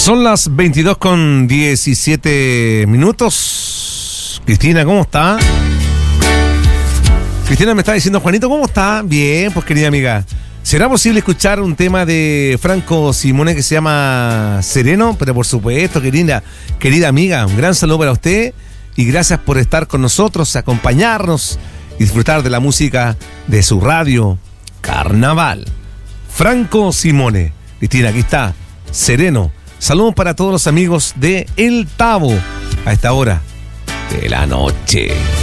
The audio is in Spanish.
Son las 22:17. Cristina, ¿cómo está? Cristina me está diciendo, Juanito, ¿cómo está? Bien, pues querida amiga. ¿Será posible escuchar un tema de Franco Simone que se llama Sereno? Pero por supuesto, querida amiga, un gran saludo para usted y gracias por estar con nosotros, acompañarnos y disfrutar de la música de su radio Carnaval. Franco Simone. Cristina, aquí está, Sereno. Saludos para todos los amigos de El Tabo a esta hora de la noche.